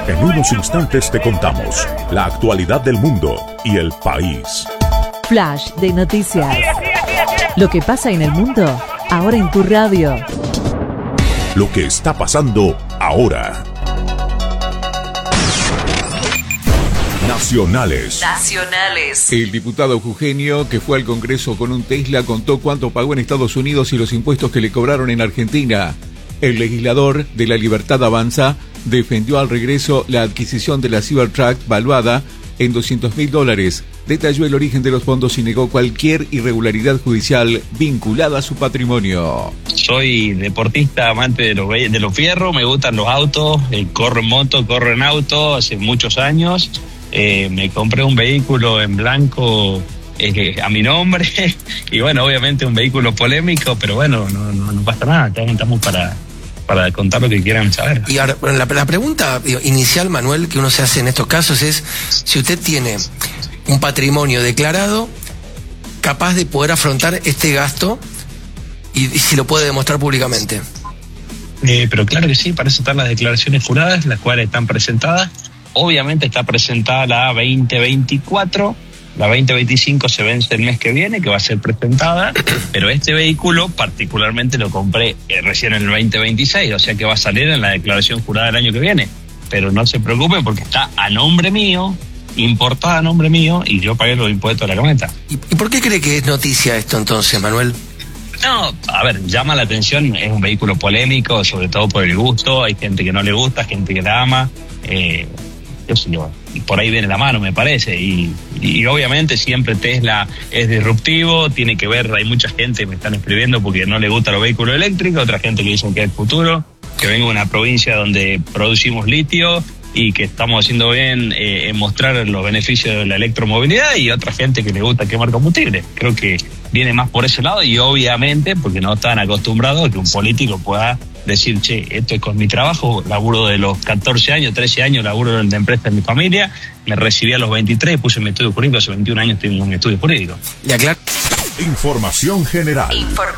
En unos instantes te contamos la actualidad del mundo y el país. Flash de noticias. Lo que pasa en el mundo, ahora en tu radio. Lo que está pasando ahora. Nacionales. El diputado Jujeño, que fue al Congreso con un Tesla, contó cuánto pagó en Estados Unidos y los impuestos que le cobraron en Argentina. El legislador de La Libertad Avanza defendió al regreso la adquisición de la Cybertruck valuada en $200.000. Detalló el origen de los fondos y negó cualquier irregularidad judicial vinculada a su patrimonio. Soy deportista, amante de los fierros, me gustan los autos, corro en moto, corro en auto hace muchos años. Me compré un vehículo en blanco a mi nombre y bueno, obviamente un vehículo polémico, pero bueno, no pasa nada, estamos para contar lo que quieran saber. Y ahora, bueno, la pregunta inicial, Manuel, que uno se hace en estos casos es si usted tiene un patrimonio declarado capaz de poder afrontar este gasto y si lo puede demostrar públicamente. Pero claro que sí, para eso están las declaraciones juradas, las cuales están presentadas. Obviamente está presentada la 2024, la 2025 se vence el mes que viene, que va a ser presentada, pero este vehículo particularmente lo compré recién en el 2026, o sea que va a salir en la declaración jurada del año que viene. Pero no se preocupen porque está a nombre mío, importada a nombre mío, y yo pagué los impuestos de la camioneta. ¿Y por qué cree que es noticia esto entonces, Manuel? No, a ver, llama la atención, es un vehículo polémico, sobre todo por el gusto, hay gente que no le gusta, gente que la ama, y por ahí viene la mano, me parece, y obviamente siempre Tesla es disruptivo, tiene que ver, hay mucha gente que me están escribiendo porque no le gustan los vehículos eléctricos, otra gente que dicen que es el futuro, que vengo de una provincia donde producimos litio y que estamos haciendo bien en mostrar los beneficios de la electromovilidad, y otra gente que le gusta quemar combustible. Creo que viene más por ese lado, y obviamente porque no están acostumbrados a que un político pueda decir, che, esto es con mi trabajo, laburo de los 14 años, 13 años, laburo en la empresa de mi familia, me recibí a los 23, puse mi estudio jurídico, hace 21 años estoy en mi estudio jurídico. Información general.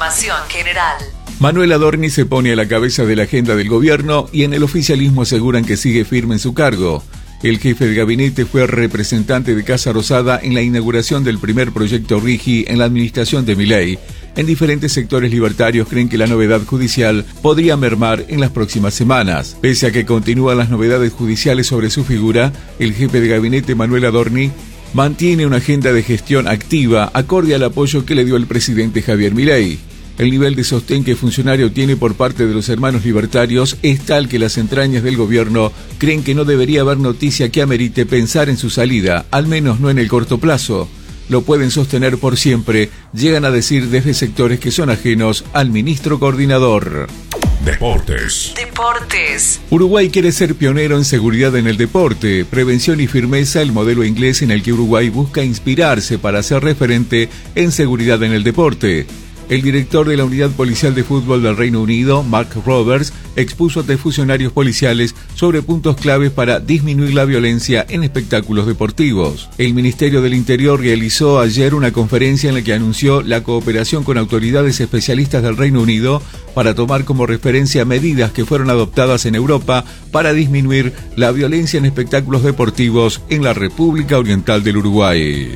Manuel Adorni se pone a la cabeza de la agenda del gobierno y en el oficialismo aseguran que sigue firme en su cargo. El jefe de gabinete fue representante de Casa Rosada en la inauguración del primer proyecto RIGI en la administración de Milei. En diferentes sectores libertarios creen que la novedad judicial podría mermar en las próximas semanas. Pese a que continúan las novedades judiciales sobre su figura, el jefe de gabinete Manuel Adorni mantiene una agenda de gestión activa acorde al apoyo que le dio el presidente Javier Milei. El nivel de sostén que el funcionario tiene por parte de los hermanos libertarios es tal que las entrañas del gobierno creen que no debería haber noticia que amerite pensar en su salida, al menos no en el corto plazo. Lo pueden sostener por siempre, llegan a decir desde sectores que son ajenos al ministro coordinador. Deportes. Uruguay quiere ser pionero en seguridad en el deporte, prevención y firmeza, el modelo inglés en el que Uruguay busca inspirarse para ser referente en seguridad en el deporte. El director de la Unidad Policial de Fútbol del Reino Unido, Mark Roberts, expuso ante funcionarios policiales sobre puntos claves para disminuir la violencia en espectáculos deportivos. El Ministerio del Interior realizó ayer una conferencia en la que anunció la cooperación con autoridades especialistas del Reino Unido para tomar como referencia medidas que fueron adoptadas en Europa para disminuir la violencia en espectáculos deportivos en la República Oriental del Uruguay.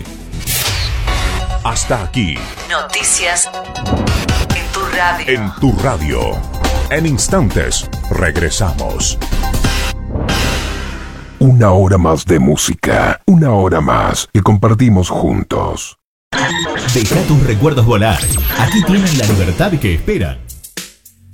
Hasta aquí. Noticias en tu radio. En tu radio. En instantes, regresamos. Una hora más de música. Una hora más que compartimos juntos. Deja tus recuerdos volar. Aquí tienen la libertad que esperan.